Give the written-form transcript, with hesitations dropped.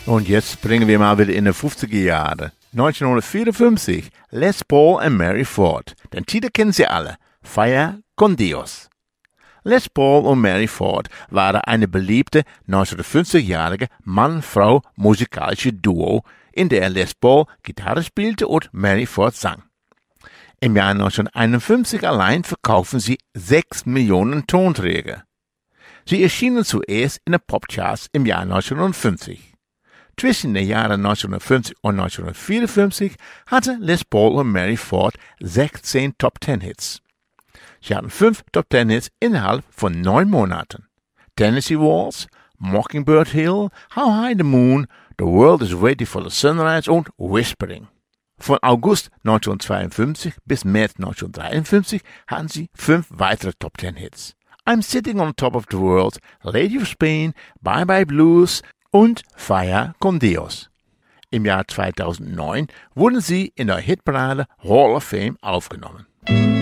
Und jetzt springen wir mal wieder in die 50er Jahre. 1954, Les Paul und Mary Ford. Den Titel kennen Sie alle, Fire con Dios. Les Paul und Mary Ford waren eine beliebte 1950-jährige Mann-Frau musikalische Duo, in der Les Paul Gitarre spielte und Mary Ford sang. Im Jahr 1951 allein verkauften sie 6 Millionen Tonträger. Sie erschienen zuerst in den Popcharts im Jahr 1950. Zwischen den Jahren 1950 und 1954 hatte Les Paul und Mary Ford 16 Top-10-Hits. Sie hatten 5 Top-10-Hits innerhalb von 9 Monaten. Tennessee Waltz, Mockingbird Hill, How High the Moon, The World is Waiting for the Sunrise und Whispering. Von August 1952 bis März 1953 hatten sie 5 weitere Top-10-Hits. I'm Sitting on Top of the World, Lady of Spain, Bye Bye Blues und Fire con Dios. Im Jahr 2009 wurden sie in der Hitparade Hall of Fame aufgenommen.